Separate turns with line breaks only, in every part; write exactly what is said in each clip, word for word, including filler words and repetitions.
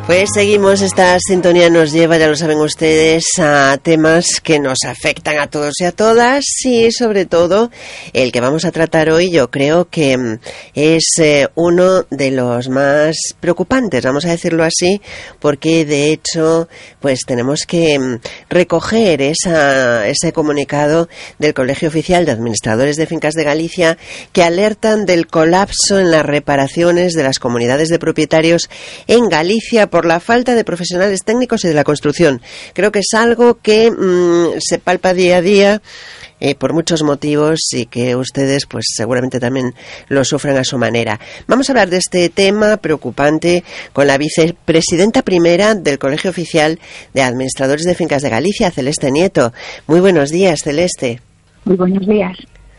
Pues seguimos, esta sintonía nos lleva, ya lo saben ustedes, a temas que nos afectan a todos y a todas, y sobre todo el que vamos a tratar hoy yo creo que es eh, uno de los más preocupantes, vamos a decirlo así, porque de hecho pues tenemos que recoger esa, ese comunicado del Colegio Oficial de Administradores de Fincas de Galicia que alertan del colapso en las reparaciones de las comunidades de propietarios en Galicia por la falta de profesionales técnicos y de la construcción. Creo que es algo que mmm, se palpa día a día eh, por muchos motivos y que ustedes pues seguramente también lo sufren a su manera. Vamos a hablar de este tema preocupante con la vicepresidenta primera del Colegio Oficial de Administradores de Fincas de Galicia, Celeste Nieto. Muy buenos días, Celeste.
Muy buenos días.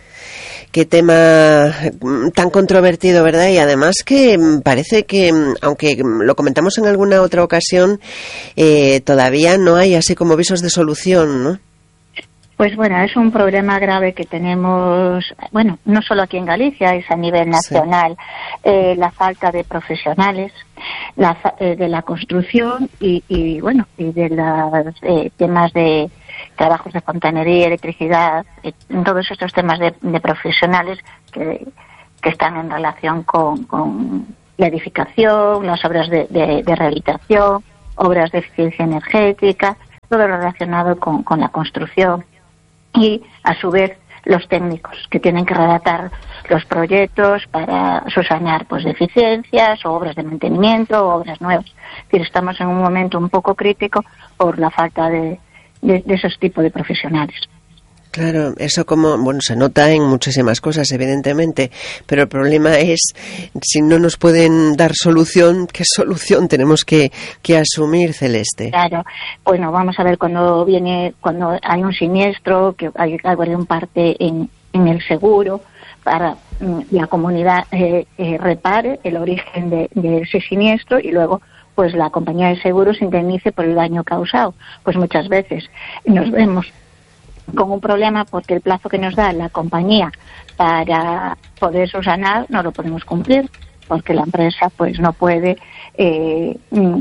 Qué tema tan controvertido, ¿verdad? Y además que parece que, aunque lo comentamos en alguna otra ocasión, eh, todavía no hay así como visos de solución, ¿no?
Pues bueno, es un problema grave que tenemos, bueno, no solo aquí en Galicia, es a nivel nacional, sí. eh, la falta de profesionales, la, eh, de la construcción y, y bueno, y de los eh, temas de trabajos de fontanería, electricidad, eh, todos estos temas de, de profesionales que, que están en relación con, con la edificación, las obras de, de, de rehabilitación, obras de eficiencia energética, todo lo relacionado con, con la construcción. Y, a su vez, los técnicos que tienen que redactar los proyectos para subsanar pues, deficiencias o obras de mantenimiento o obras nuevas. Es decir, estamos en un momento un poco crítico por la falta de, de, de esos tipos de profesionales.
Claro, eso como, bueno, se nota en muchísimas cosas, evidentemente, pero el problema es si no nos pueden dar solución, ¿qué solución tenemos que, que asumir, Celeste?
Claro, bueno, vamos a ver cuando viene, cuando hay un siniestro, que hay algo de un parte en, en el seguro, para mm, la comunidad eh, eh, repare el origen de, de ese siniestro y luego pues la compañía de seguros indemnice por el daño causado. Pues muchas veces nos vemos con un problema porque el plazo que nos da la compañía para poder subsanar no lo podemos cumplir porque la empresa pues no puede eh,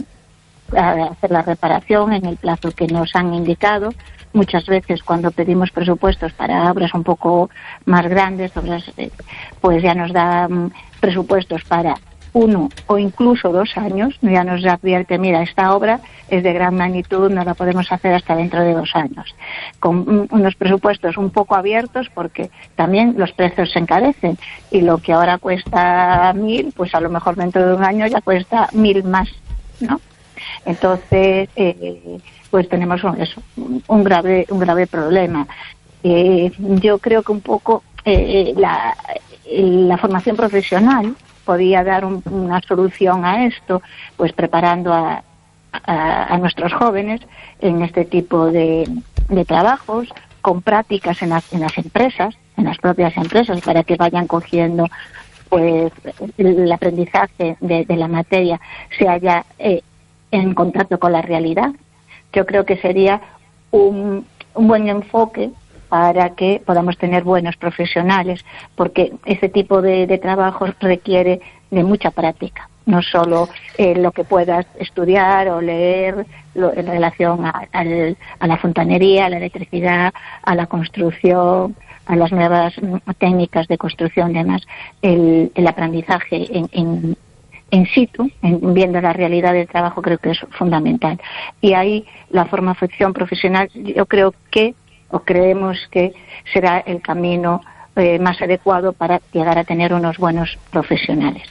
hacer la reparación en el plazo que nos han indicado. Muchas veces cuando pedimos presupuestos para obras un poco más grandes, obras eh, pues ya nos dan presupuestos para uno o incluso dos años, ya nos advierte, mira, esta obra es de gran magnitud, no la podemos hacer hasta dentro de dos años. Con unos presupuestos un poco abiertos porque también los precios se encarecen y lo que ahora cuesta mil, pues a lo mejor dentro de un año ya cuesta mil más, ¿no? Entonces, eh, pues tenemos un, eso, un grave, un grave problema. Eh, yo creo que un poco eh, la, la formación profesional podía dar un, una solución a esto, pues preparando a, a, a nuestros jóvenes en este tipo de, de trabajos, con prácticas en las, en las empresas, en las propias empresas, para que vayan cogiendo pues el aprendizaje de, de la materia se haya eh, en contacto con la realidad. Yo creo que sería un, un buen enfoque para que podamos tener buenos profesionales, porque ese tipo de, de trabajos requiere de mucha práctica, no solo eh, lo que puedas estudiar o leer lo, en relación a, a, a la fontanería, a la electricidad, a la construcción, a las nuevas técnicas de construcción y demás. El, el aprendizaje en, en, en situ, en, viendo la realidad del trabajo, creo que es fundamental. Y ahí la formación profesional, yo creo que o creemos que será el camino eh, más adecuado para llegar a tener unos buenos profesionales.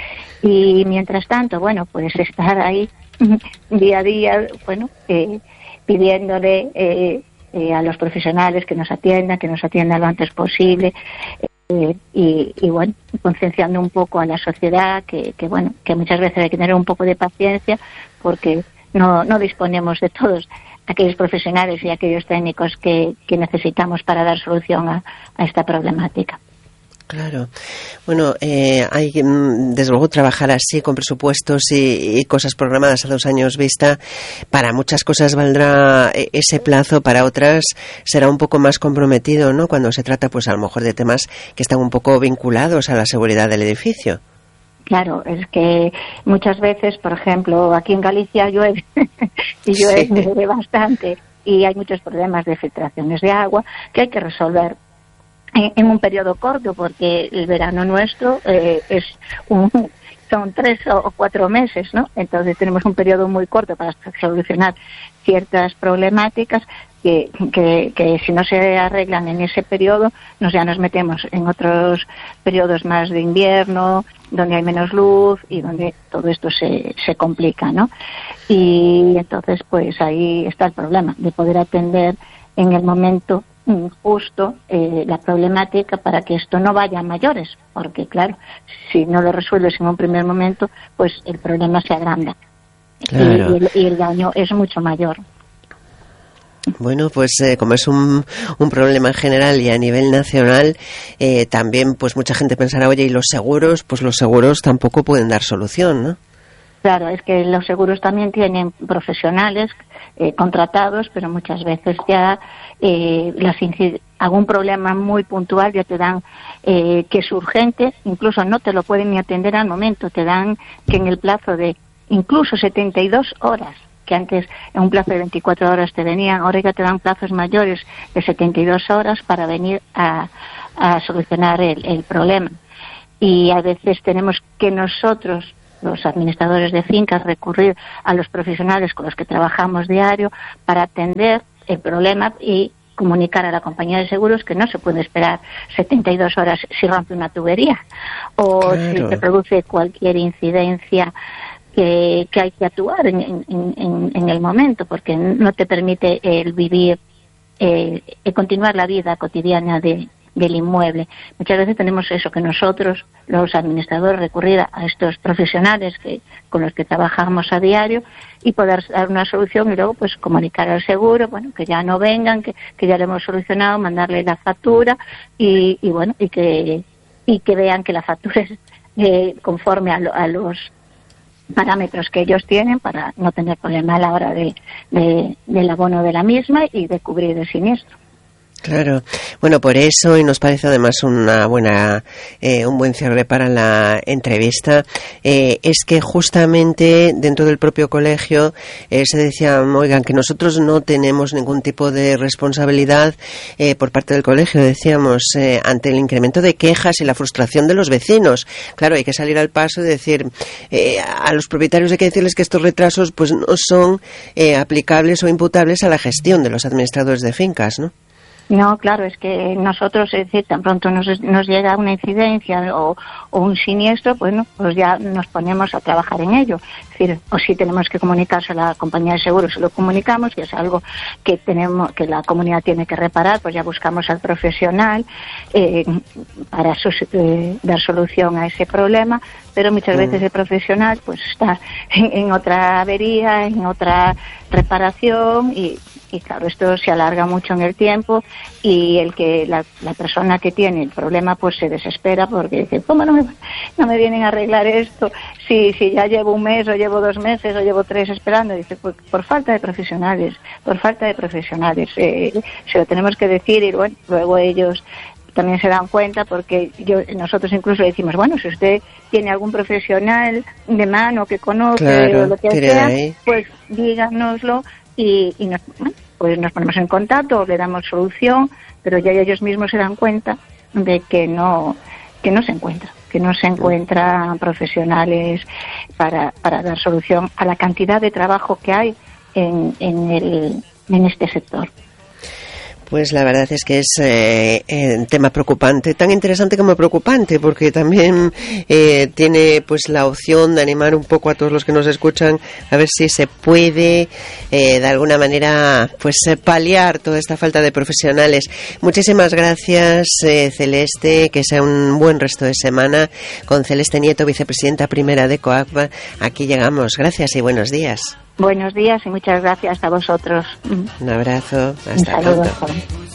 Y mientras tanto, bueno, pues estar ahí día a día, bueno, eh, pidiéndole eh, eh, a los profesionales que nos atiendan, que nos atiendan lo antes posible, eh, y, y bueno, concienciando un poco a la sociedad que, que bueno, que muchas veces hay que tener un poco de paciencia porque no, no disponemos de todos aquellos profesionales y aquellos técnicos que, que necesitamos para dar solución a, a esta problemática.
Claro. Bueno, eh, hay que, desde luego, trabajar así con presupuestos y, y cosas programadas a dos años vista. Para muchas cosas valdrá ese plazo, para otras será un poco más comprometido, ¿no? Cuando se trata, pues, a lo mejor de temas que están un poco vinculados a la seguridad del edificio.
Claro, es que muchas veces, por ejemplo, aquí en Galicia llueve y llueve, sí. llueve bastante y hay muchos problemas de filtraciones de agua que hay que resolver en, en un periodo corto, porque el verano nuestro eh, es un, son tres o cuatro meses, ¿no? Entonces tenemos un periodo muy corto para solucionar ciertas problemáticas que, que, que si no se arreglan en ese periodo, nos ya nos metemos en otros periodos más de invierno, donde hay menos luz y donde todo esto se, se complica, ¿no? Y entonces, pues ahí está el problema, de poder atender en el momento justo eh, la problemática para que esto no vaya a mayores, porque claro, si no lo resuelves en un primer momento, pues el problema se agranda. Claro. y, y, el, y el daño es mucho mayor.
Bueno, pues eh, como es un, un problema general y a nivel nacional, eh, también pues mucha gente pensará, oye, ¿y los seguros? Pues los seguros tampoco pueden dar solución, ¿no?
Claro, es que los seguros también tienen profesionales eh, contratados, pero muchas veces ya eh, las incid- algún problema muy puntual ya te dan eh, que es urgente, incluso no te lo pueden ni atender al momento, te dan que en el plazo de incluso setenta y dos horas, que antes en un plazo de veinticuatro horas te venían, ahora ya te dan plazos mayores de setenta y dos horas para venir a, a solucionar el, el problema. Y a veces tenemos que nosotros, los administradores de fincas, recurrir a los profesionales con los que trabajamos diario para atender el problema y comunicar a la compañía de seguros que no se puede esperar setenta y dos horas si rompe una tubería o claro. si se produce cualquier incidencia Que, que hay que actuar en, en, en, en el momento, porque no te permite el vivir, eh, el continuar la vida cotidiana de, del inmueble. Muchas veces tenemos eso, que nosotros, los administradores, recurrir a estos profesionales que con los que trabajamos a diario y poder dar una solución y luego pues comunicar al seguro, bueno, que ya no vengan, que, que ya lo hemos solucionado, mandarle la factura y, y bueno, y que, y que vean que la factura es eh, conforme a, lo, a los parámetros que ellos tienen para no tener problema a la hora de, de, del abono de la misma y de cubrir el siniestro.
Claro, bueno, por eso, y nos parece además una buena, eh, un buen cierre para la entrevista, eh, es que justamente dentro del propio colegio eh, se decía, oigan, que nosotros no tenemos ningún tipo de responsabilidad eh, por parte del colegio, decíamos, eh, ante el incremento de quejas y la frustración de los vecinos. Claro, hay que salir al paso y decir, eh, a los propietarios hay que decirles que estos retrasos pues no son eh, aplicables o imputables a la gestión de los administradores de fincas, ¿no?
No, claro, es que nosotros, es decir, tan pronto nos, nos llega una incidencia o, o un siniestro, bueno, pues ya nos ponemos a trabajar en ello. Es decir, o si tenemos que comunicarse a la compañía de seguros, se lo comunicamos, que es algo que tenemos, que la comunidad tiene que reparar, pues ya buscamos al profesional eh, para sus, eh, dar solución a ese problema, pero muchas veces el profesional pues está en, en otra avería, en otra reparación y Y claro, esto se alarga mucho en el tiempo y el que la, la persona que tiene el problema pues se desespera porque dice, ¿cómo no me, no me vienen a arreglar esto? Si, si ya llevo un mes o llevo dos meses o llevo tres esperando. Dice, pues por falta de profesionales, por falta de profesionales. Eh, se lo tenemos que decir y bueno, luego ellos también se dan cuenta porque yo nosotros incluso decimos, bueno, si usted tiene algún profesional de mano que conoce
claro,
o lo que sea, pues díganoslo. Y, y nos, bueno, pues nos ponemos en contacto, le damos solución, pero ya ellos mismos se dan cuenta de que no que no se encuentra, que no se encuentran profesionales para, para dar solución a la cantidad de trabajo que hay en, en, el, en este sector.
Pues la verdad es que es eh, un tema preocupante, tan interesante como preocupante, porque también eh, tiene pues la opción de animar un poco a todos los que nos escuchan a ver si se puede eh, de alguna manera pues paliar toda esta falta de profesionales. Muchísimas gracias, eh, Celeste, que sea un buen resto de semana. Con Celeste Nieto, vicepresidenta primera de COACBA, aquí llegamos. Gracias y buenos días.
Buenos días y muchas gracias a vosotros.
Un abrazo, hasta pronto.